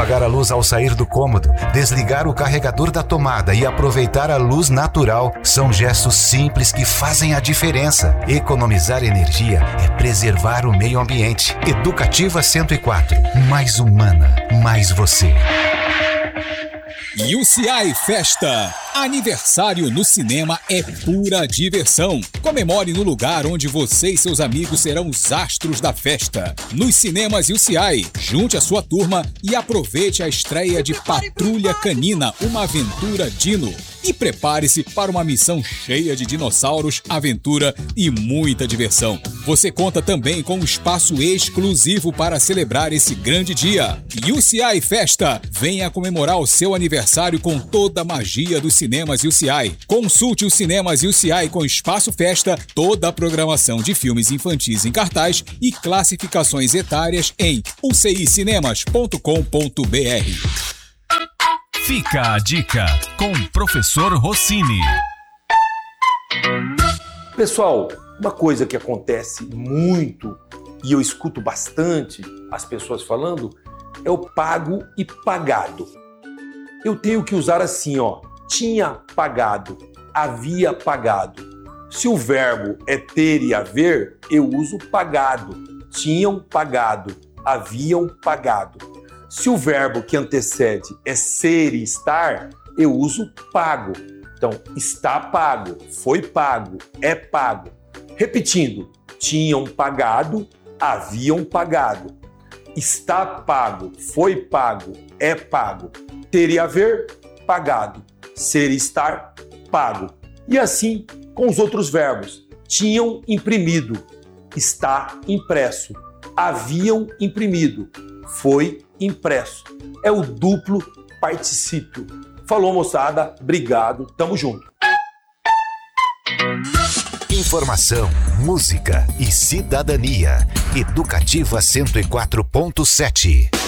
apagar a luz ao sair do cômodo, desligar o carregador da tomada e aproveitar a luz natural são gestos simples que fazem a diferença. Economizar energia é preservar o meio ambiente. Educativa 104. Mais humana, mais você. UCI Festa. Aniversário no cinema é pura diversão. Comemore no lugar onde você e seus amigos serão os astros da festa. Nos cinemas UCI, junte a sua turma e aproveite a estreia de Patrulha Canina, uma aventura dino. E prepare-se para uma missão cheia de dinossauros, aventura e muita diversão. Você conta também com um espaço exclusivo para celebrar esse grande dia. UCI Festa. Venha comemorar o seu aniversário com toda a magia dos cinemas UCI. Consulte os cinemas UCI com espaço festa, toda a programação de filmes infantis em cartaz e classificações etárias em ucicinemas.com.br. Fica a dica com o professor Rossini. Pessoal, uma coisa que acontece muito e eu escuto bastante as pessoas falando é o pago e pagado. Eu tenho que usar assim, tinha pagado, havia pagado. Se o verbo é ter e haver, eu uso pagado. Tinham pagado, haviam pagado. Se o verbo que antecede é ser e estar, eu uso pago. Então, está pago, foi pago, é pago. Repetindo, tinham pagado, haviam pagado. Está pago, foi pago, é pago. Ter e haver, pagado. Ser e estar, pago. E assim com os outros verbos. Tinham imprimido, está impresso. Haviam imprimido, foi impresso. É o duplo particípio. Falou, moçada. Obrigado. Tamo junto. Informação, música e cidadania. Educativa 104.7.